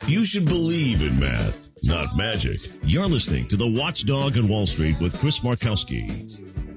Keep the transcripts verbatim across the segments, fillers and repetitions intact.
You should believe in math, not magic. You're listening to The Watchdog on Wall Street with Chris Markowski.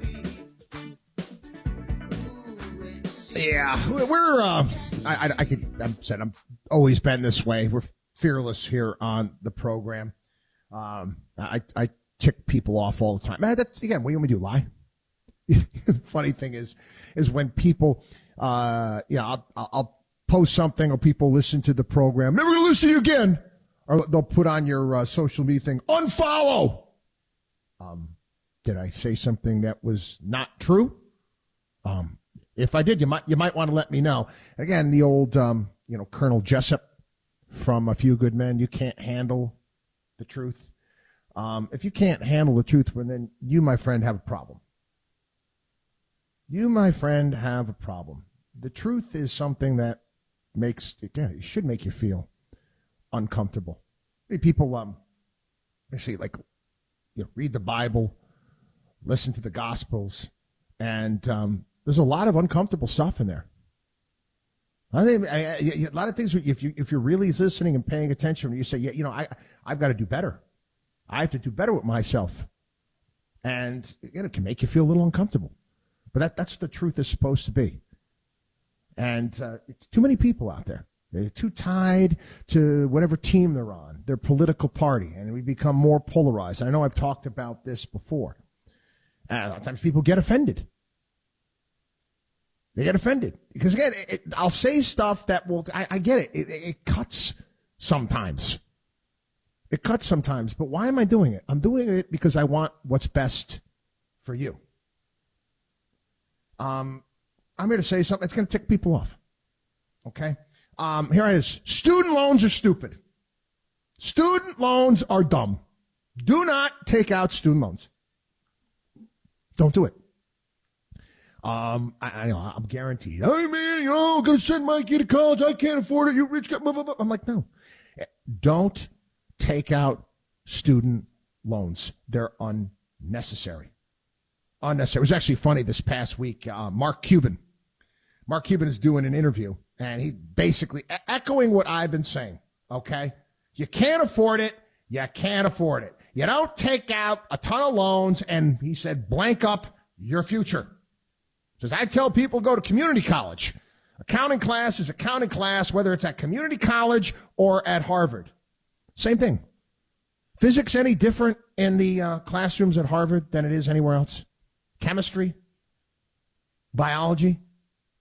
Yeah, we're, uh, I, I, I could, I'm said, I'm always been this way. We're fearless here on the program. Um, I, I tick people off all the time. Man, that's, again, what do you want me to do, lie? The funny thing is, is when people, uh, yeah, I'll, I'll post something or people listen to the program, never gonna listen to you again. Or they'll put on your uh, social media thing, unfollow. Um, did I say something that was not true? Um, if I did, you might, you might want to let me know. Again, the old, um, you know, Colonel Jessup from A Few Good Men, you can't handle the truth. Um, if you can't handle the truth, well, then you, my friend, have a problem. You, my friend, have a problem. The truth is something that makes, again, it should make you feel uncomfortable. People, um, actually, like, you know, read the Bible, listen to the Gospels, and um, there's a lot of uncomfortable stuff in there. I think I, I, a lot of things. If you if you're really listening and paying attention, you say, yeah, you know, I I've got to do better. I have to do better with myself, and again, it can make you feel a little uncomfortable. But that that's what the truth is supposed to be. And uh, it's too many people out there. They're too tied to whatever team they're on, their political party, and we become more polarized. I know I've talked about this before. Uh, a lot of times people get offended. They get offended. Because, again, it, it, I'll say stuff that will, I, I get it. It, it cuts sometimes. It cuts sometimes. But why am I doing it? I'm doing it because I want what's best for you. Um, I'm here to say something that's going to tick people off. Okay? Um, here it is. Student loans are stupid. Student loans are dumb. Do not take out student loans. Don't do it. Um, I, I know, I'm guaranteed. Hey, man, you know, I'm going to send my kid to college. I can't afford it. You rich guy. Blah, blah, blah. I'm like, no. Don't take out student loans. They're unnecessary. Unnecessary. It was actually funny this past week. Uh, Mark Cuban. Mark Cuban is doing an interview, and he basically echoing what I've been saying, okay? You can't afford it. You can't afford it. You don't take out a ton of loans, and he said, blank up your future. Says, I tell people go to community college. Accounting class is accounting class, whether it's at community college or at Harvard. Same thing. Physics any different in the uh, classrooms at Harvard than it is anywhere else? Chemistry? Biology?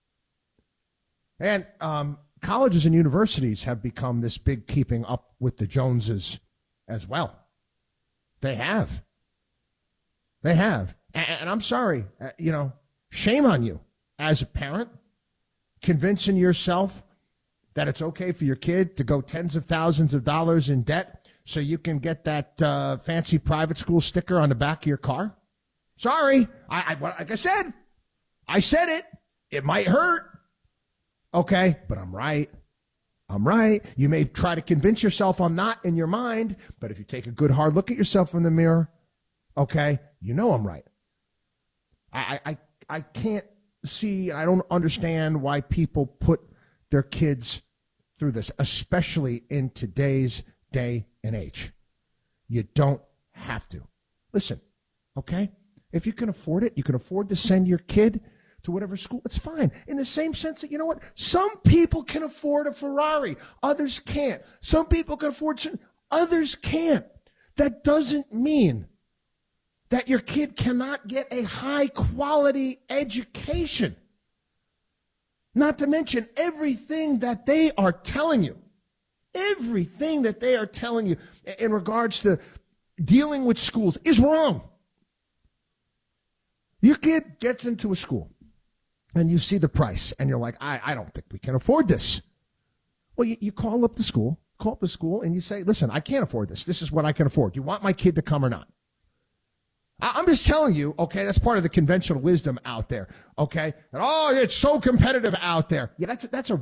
And um, colleges and universities have become this big keeping up with the Joneses as well. They have. They have. And, and I'm sorry, uh, you know, shame on you as a parent, convincing yourself that it's okay for your kid to go tens of thousands of dollars in debt so you can get that uh, fancy private school sticker on the back of your car. Sorry. I, I like I said, I said it. It might hurt. Okay, but I'm right. I'm right. You may try to convince yourself I'm not in your mind, but if you take a good hard look at yourself in the mirror, okay, you know I'm right. I I I can't see, and I don't understand why people put their kids through this, especially in today's day and age. You don't have to. Listen, okay? If you can afford it, you can afford to send your kid to whatever school, it's fine. In the same sense that, you know what? Some people can afford a Ferrari. Others can't. Some people can afford certain, others can't. That doesn't mean that your kid cannot get a high-quality education. Not to mention everything that they are telling you. Everything that they are telling you in regards to dealing with schools is wrong. Your kid gets into a school, and you see the price, and you're like, I, I don't think we can afford this. Well, you, you call up the school, call up the school, and you say, listen, I can't afford this. This is what I can afford. Do you want my kid to come or not? I, I'm just telling you, okay, that's part of the conventional wisdom out there, okay? And, oh, it's so competitive out there. Yeah, that's, that's a